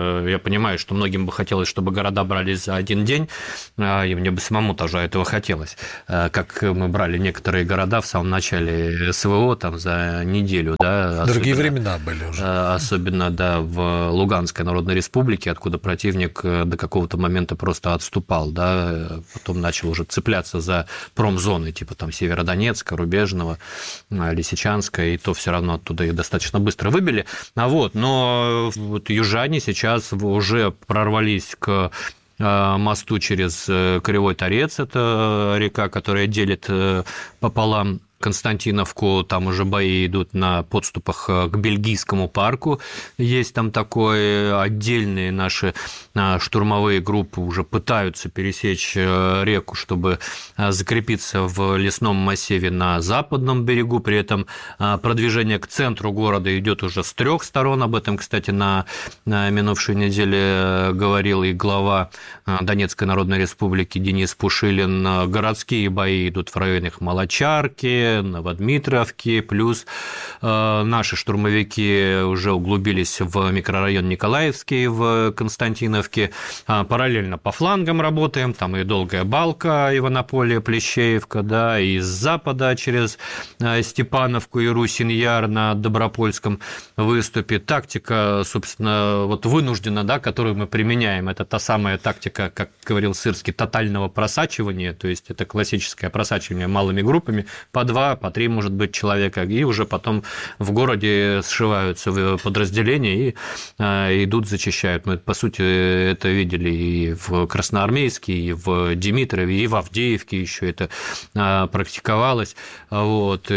Я понимаю, что многим бы хотелось, чтобы города брались за один день, и мне бы самому тоже этого хотелось. Как мы брали некоторые города в самом начале СВО там, за неделю. Да, Другие времена были уже. Особенно, да, в Луганской Народной Республике, откуда противник до какого-то момента просто отступал, да, потом начал уже цепляться за промзоны, типа там Северодонецка, Рубежного, Лисичанска, и то все равно оттуда их достаточно быстро выбили. А вот, но вот южане сейчас уже прорвались к мосту через Кривой Торец, это река, которая делит пополам Константиновку, там уже бои идут на подступах к Бельгийскому парку. Есть там такое, отдельные наши штурмовые группы уже пытаются пересечь реку, чтобы закрепиться в лесном массиве на западном берегу. При этом продвижение к центру города идет уже с трех сторон. Об этом, кстати, на минувшей неделе говорил и глава Донецкой Народной Республики Денис Пушилин. Городские бои идут в районах Молочарки, Новодмитровки, плюс э, наши штурмовики уже углубились в микрорайон Николаевский в Константиновке. А, параллельно по флангам работаем, там и Долгая Балка, Иванополе, Плещеевка, да, и с запада через э, Степановку и Русин-Яр на Добропольском выступе. Тактика, собственно, вот вынуждена, да, которую мы применяем, это та самая тактика, как говорил Сырский, тотального просачивания, то есть это классическое просачивание малыми группами по два, по три, может быть, человека, и уже потом в городе сшиваются в подразделения и э, идут, зачищают. Мы, по сути, это видели и в Красноармейске, и в Димитрове, и в Авдеевке еще это э, практиковалось. Вот,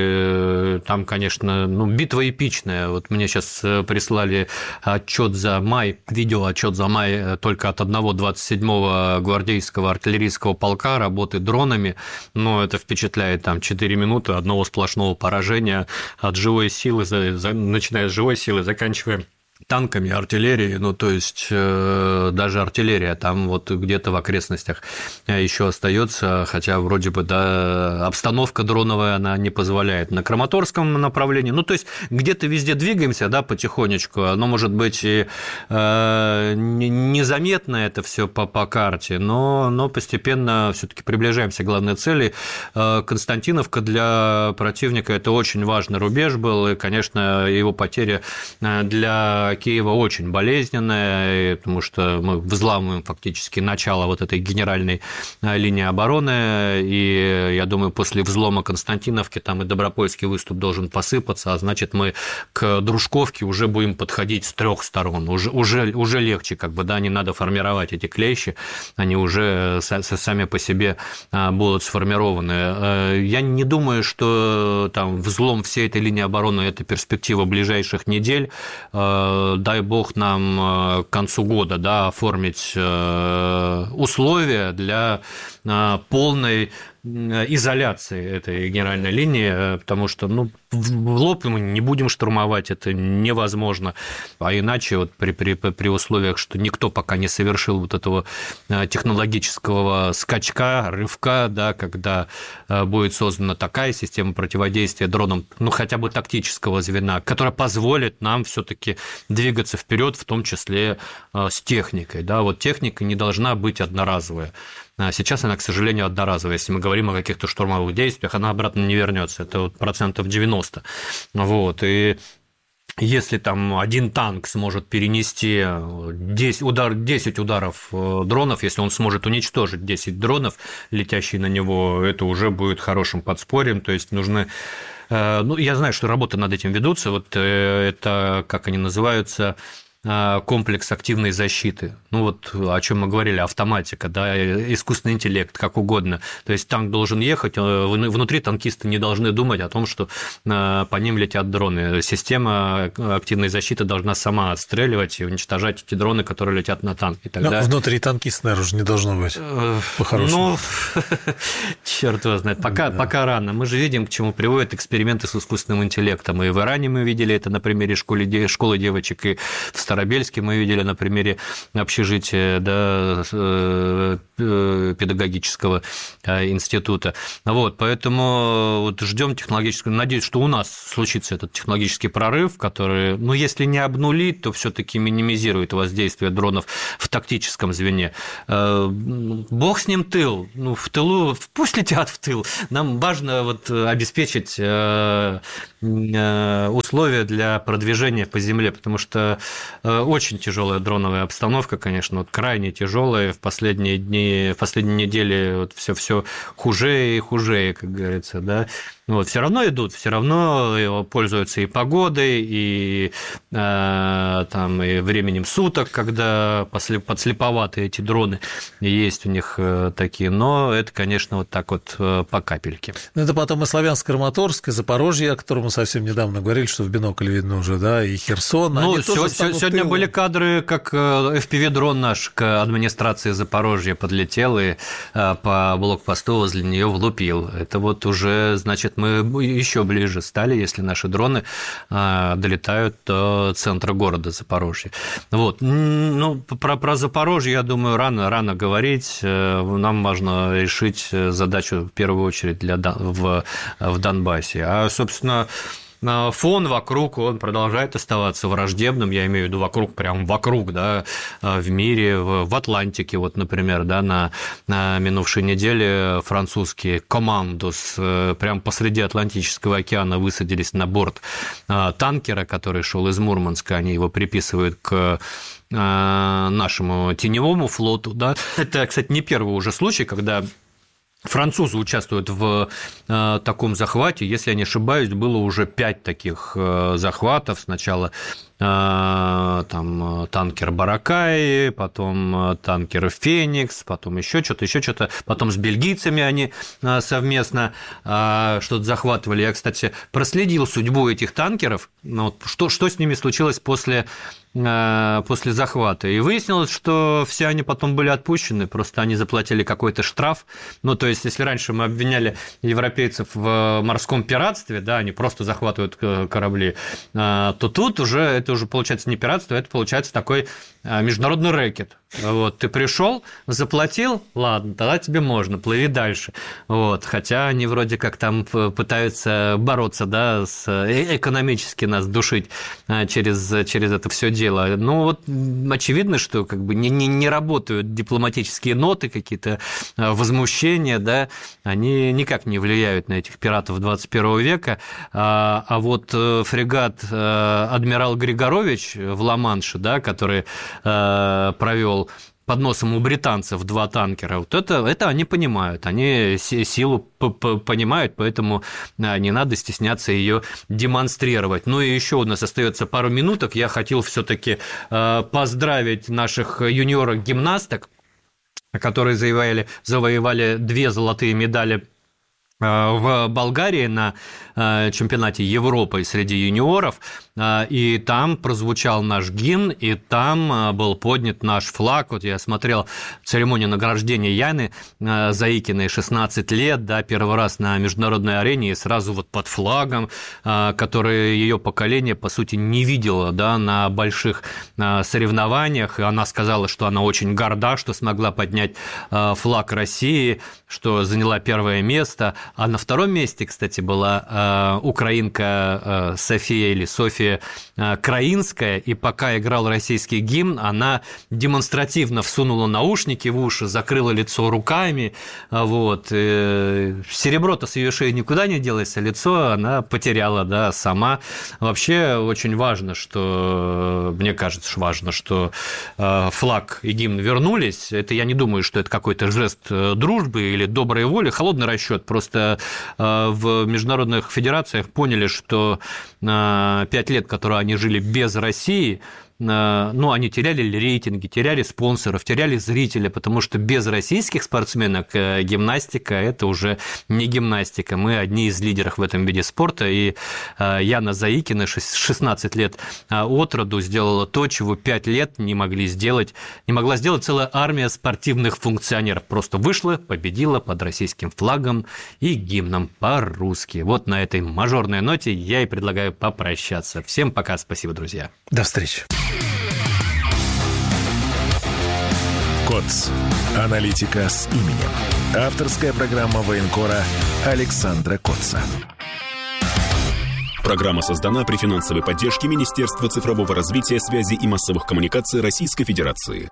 и там, конечно, ну, битва эпичная. Вот мне сейчас прислали отчет за май, видеоотчет за май только от одного двадцать седьмого гвардейского артиллерийского полка работы дронами, но это впечатляет, там четыре минуты одного сплошного поражения от живой силы, начиная с живой силы, заканчивая танками, артиллерией, ну, то есть э, даже артиллерия там вот где-то в окрестностях еще остается, хотя вроде бы, да, обстановка дроновая, она не позволяет. На Краматорском направлении, ну, то есть где-то везде двигаемся, да, потихонечку, оно может быть и э, незаметно это все по, по карте, но, но постепенно все-таки приближаемся к главной цели. Константиновка для противника – это очень важный рубеж был, и, конечно, его потеря для Киева очень болезненная, потому что мы взламываем фактически начало вот этой генеральной линии обороны, и я думаю, после взлома Константиновки там и Добропольский выступ должен посыпаться, а значит, мы к Дружковке уже будем подходить с трех сторон, уже, уже, уже легче, как бы, да, не надо формировать эти клещи, они уже сами по себе будут сформированы. Я не думаю, что там взлом всей этой линии обороны – это перспектива ближайших недель. Дай бог нам к концу года, да, оформить условия для полной изоляции этой генеральной линии, потому что, ну, в лоб мы не будем штурмовать, это невозможно, а иначе вот при, при, при условиях, что никто пока не совершил вот этого технологического скачка, рывка, да, когда будет создана такая система противодействия дронам, ну, хотя бы тактического звена, которая позволит нам все-таки двигаться вперед, в том числе с техникой, да, вот техника не должна быть одноразовая. Сейчас она, к сожалению, одноразовая. Если мы говорим о каких-то штурмовых действиях, она обратно не вернется. Это вот процентов девяносто. Вот. И если там один танк сможет перенести десять, удар, десять ударов дронов, если он сможет уничтожить десять дронов, летящие на него, это уже будет хорошим подспорьем. То есть нужны... Ну, я знаю, что работы над этим ведутся. Вот это, как они называются... комплекс активной защиты. Ну вот о чем мы говорили, автоматика, да, искусственный интеллект, как угодно. То есть танк должен ехать, внутри танкисты не должны думать о том, что по ним летят дроны. Система активной защиты должна сама отстреливать и уничтожать эти дроны, которые летят на танк. И тогда... Но внутри танкиста, наверное, уже не должно быть, по-хорошему. Ну, черт его знает, пока, да. пока рано. Мы же видим, к чему приводят эксперименты с искусственным интеллектом. И в Иране мы видели это на примере школы, школы девочек, и в Старобельске мы видели на примере общежития, да, педагогического института. Вот, поэтому вот ждем технологического. Надеюсь, что у нас случится этот технологический прорыв, который, ну, если не обнулит, то все-таки минимизирует воздействие дронов в тактическом звене. Бог с ним тыл. Ну, в тылу, пусть летят в тыл. Нам важно вот обеспечить условия для продвижения по земле, потому что очень тяжелая дроновая обстановка, конечно, вот крайне тяжелая. В последние дни, в последние недели вот все все хуже и хуже, как говорится, да. Вот, все равно идут, все равно пользуются и погодой, и, э, там, и временем суток, когда подслеповатые эти дроны есть у них такие, но это, конечно, вот так вот по капельке. Ну, это потом и Славянск-Краматорск, и Запорожье, о котором мы совсем недавно говорили, что в бинокль видно уже, да, и Херсон. Ну, все, сегодня тылом. Были кадры, как эф пи ви-дрон наш к администрации Запорожья подлетел и по блокпосту возле нее влупил. Это вот уже, значит, мы еще ближе стали, если наши дроны долетают до центра города Запорожья. Вот. Ну, про, про Запорожье, я думаю, рано, рано говорить. Нам важно решить задачу в первую очередь для, в, в Донбассе. А, собственно, фон вокруг, он продолжает оставаться враждебным, я имею в виду вокруг, прям вокруг, да, в мире, в Атлантике, вот, например, да, на, на минувшей неделе французские командос прям посреди Атлантического океана высадились на борт танкера, который шел из Мурманска, они его приписывают к нашему теневому флоту, да. Это, кстати, не первый уже случай, когда французы участвуют в э, таком захвате. Если я не ошибаюсь, было уже пять таких э, захватов. Сначала э, там, танкер «Баракай», потом э, танкер «Феникс», потом еще что-то, еще что-то. Потом с бельгийцами они э, совместно э, что-то захватывали. Я, кстати, проследил судьбу этих танкеров. Ну, вот, что, что с ними случилось после... после захвата. И выяснилось, что все они потом были отпущены, просто они заплатили какой-то штраф. Ну, то есть, если раньше мы обвиняли европейцев в морском пиратстве, да, они просто захватывают корабли, то тут уже это уже получается не пиратство, это получается такой международный рэкет. Вот, ты пришел, заплатил, ладно, тогда тебе можно, плыви дальше. Вот, хотя они вроде как там пытаются бороться, да, с, экономически нас душить через, через это все дело. Ну, вот очевидно, что как бы не, не, не работают дипломатические ноты, какие-то возмущения, да, они никак не влияют на этих пиратов двадцать первого века. А, а вот фрегат «Адмирал Григорович» в Ла-Манше, да, который провел под носом у британцев два танкера, вот это, это они понимают, они силу понимают, поэтому не надо стесняться ее демонстрировать. Ну и еще у нас остается пару минуток, я хотел все-таки поздравить наших юниорок-гимнасток, которые завоевали, завоевали две золотые медали в Болгарии на чемпионате Европы среди юниоров, и там прозвучал наш гимн, и там был поднят наш флаг. Вот я смотрел церемонию награждения Яны Заикиной, шестнадцать лет, да, первый раз на международной арене, и сразу вот под флагом, который ее поколение, по сути, не видело, да, на больших соревнованиях, и она сказала, что она очень горда, что смогла поднять флаг России, что заняла первое место, а на втором месте, кстати, была украинка София или София Краинская, и пока играл российский гимн, она демонстративно всунула наушники в уши, закрыла лицо руками, вот. Серебро-то с ее шеи никуда не делось, а лицо она потеряла, да, сама. Вообще очень важно, что, мне кажется, важно, что флаг и гимн вернулись. Это я не думаю, что это какой-то жест дружбы или доброй воли, холодный расчет. Просто в международных федерациях поняли, что пять лет, которые они жили без России, ну, они теряли рейтинги, теряли спонсоров, теряли зрителей, потому что без российских спортсменок гимнастика – это уже не гимнастика. Мы одни из лидеров в этом виде спорта, и Яна Заикина, шестнадцать лет от роду, сделала то, чего пять лет не могли сделать, не могла сделать целая армия спортивных функционеров. Просто вышла, победила под российским флагом и гимном по-русски. Вот на этой мажорной ноте я и предлагаю попрощаться. Всем пока, спасибо, друзья. До встречи. КОЦ. Аналитика с именем. Авторская программа военкора Александра Коца. Программа создана при финансовой поддержке Министерства цифрового развития, связи и массовых коммуникаций Российской Федерации.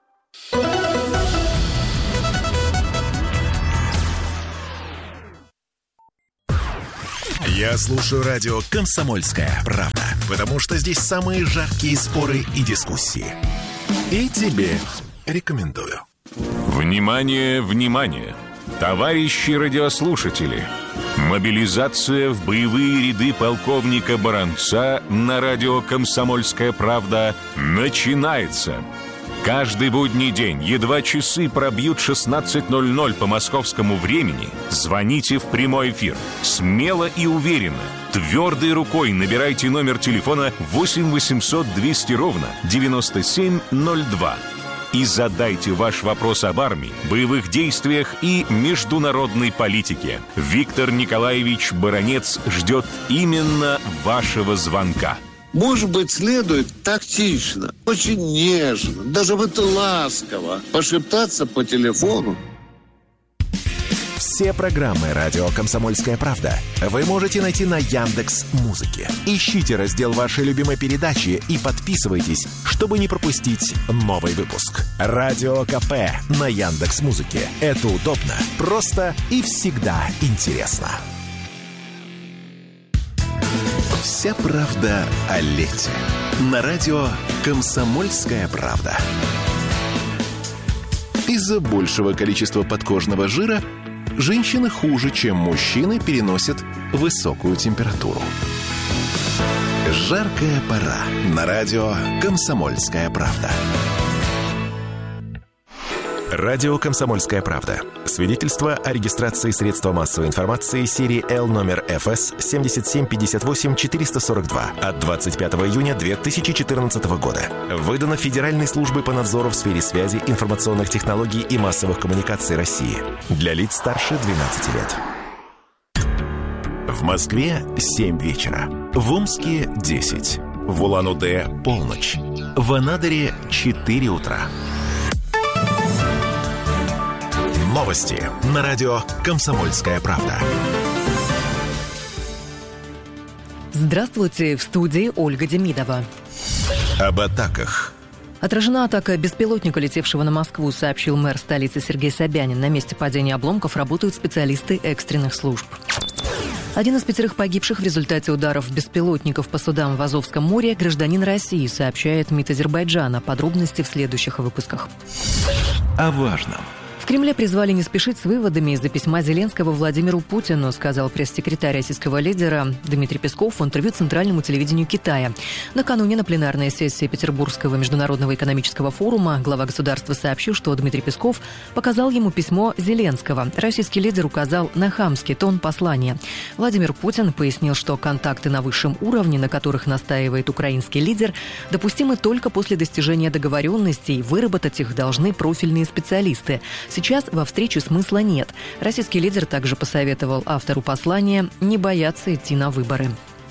Я слушаю радио «Комсомольская правда», потому что здесь самые жаркие споры и дискуссии. И тебе рекомендую. Внимание, внимание! Товарищи радиослушатели! Мобилизация в боевые ряды полковника Баранца на радио «Комсомольская правда» начинается. Каждый будний день, едва часы пробьют шестнадцать ноль ноль по московскому времени, звоните в прямой эфир. Смело и уверенно, твердой рукой набирайте номер телефона восемь восемьсот двести ровно девяносто семь ноль два и задайте ваш вопрос об армии, боевых действиях и международной политике. Виктор Николаевич Баранец ждет именно вашего звонка. Может быть, следует тактично, очень нежно, даже вот ласково пошептаться по телефону. Все программы радио «Комсомольская правда» вы можете найти на Яндекс.Музыке. Ищите раздел вашей любимой передачи и подписывайтесь, чтобы не пропустить новый выпуск. Радио КП на Яндекс.Музыке. Это удобно, просто и всегда интересно. Вся правда о лете. На радио «Комсомольская правда». Из-за большего количества подкожного жира женщины хуже, чем мужчины, переносят высокую температуру. Жаркая пора. На радио «Комсомольская правда». Радио «Комсомольская правда». Свидетельство о регистрации средства массовой информации серии Л номер эф эс семь семь пять восемь четыре сорок два от двадцать пятого июня две тысячи четырнадцатого года. Выдано Федеральной службой по надзору в сфере связи, информационных технологий и массовых коммуникаций России. Для лиц старше двенадцати лет. В Москве семь вечера. В Омске десять. В Улан-Удэ полночь. В Анадыре четыре утра. Новости на радио «Комсомольская правда». Здравствуйте, в студии Ольга Демидова. Об атаках. Отражена атака беспилотника, летевшего на Москву, сообщил мэр столицы Сергей Собянин. На месте падения обломков работают специалисты экстренных служб. Один из пятерых погибших в результате ударов беспилотников по судам в Азовском море – гражданин России, сообщает МИД Азербайджана. Подробности в следующих выпусках. О важном. В Кремле призвали не спешить с выводами из-за письма Зеленского Владимиру Путину, сказал пресс-секретарь российского лидера Дмитрий Песков в интервью Центральному телевидению Китая. Накануне на пленарной сессии Петербургского международного экономического форума глава государства сообщил, что Дмитрий Песков показал ему письмо Зеленского. Российский лидер указал на хамский тон послания. Владимир Путин пояснил, что контакты на высшем уровне, на которых настаивает украинский лидер, допустимы только после достижения договоренностей. Выработать их должны профильные специалисты. Сейчас во встрече смысла нет. Российский лидер также посоветовал автору послания не бояться идти на выборы.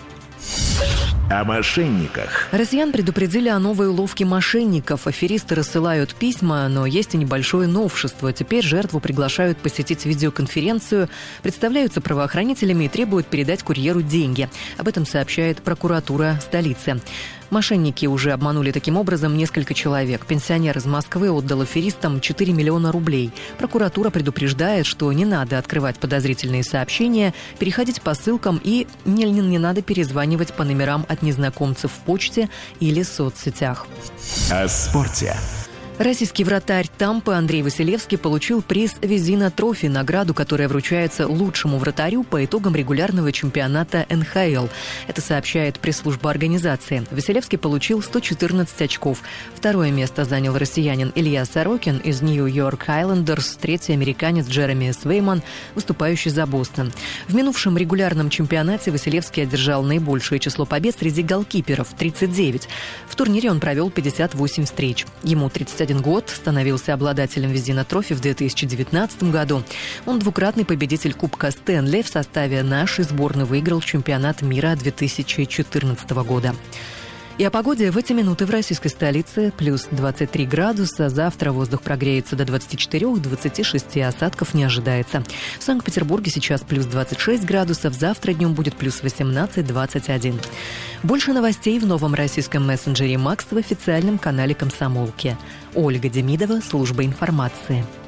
О мошенниках. Россиян предупредили о новой уловке мошенников. Аферисты рассылают письма, но есть и небольшое новшество. Теперь жертву приглашают посетить видеоконференцию, представляются правоохранителями и требуют передать курьеру деньги. Об этом сообщает прокуратура столицы. Мошенники уже обманули таким образом несколько человек. Пенсионер из Москвы отдал аферистам четыре миллиона рублей. Прокуратура предупреждает, что не надо открывать подозрительные сообщения, переходить по ссылкам и не, не надо перезванивать по номерам от незнакомцев в почте или соцсетях. О спорте. Российский вратарь Тампы Андрей Василевский получил приз «Визина Трофи», награду, которая вручается лучшему вратарю по итогам регулярного чемпионата эн ха эл. Это сообщает пресс-служба организации. Василевский получил сто четырнадцать очков. Второе место занял россиянин Илья Сорокин из Нью-Йорк Хайлендерс, третий американец Джереми Свейман, выступающий за Бостон. В минувшем регулярном чемпионате Василевский одержал наибольшее число побед среди голкиперов – тридцать девять. В турнире он провел пятьдесят восемь встреч. Ему тридцать один год, становился обладателем Визина Трофи в две тысячи девятнадцатом году. Он двукратный победитель Кубка Стэнли, в составе нашей сборной выиграл чемпионат мира две тысячи четырнадцатого года. И о погоде в эти минуты в российской столице плюс двадцать три градуса. Завтра воздух прогреется до двадцати четырёх - двадцати шести, осадков не ожидается. В Санкт-Петербурге сейчас плюс двадцать шесть градусов, завтра днем будет плюс восемнадцать - двадцать один. Больше новостей в новом российском мессенджере «Макс» в официальном канале «Комсомолки». Ольга Демидова, служба информации.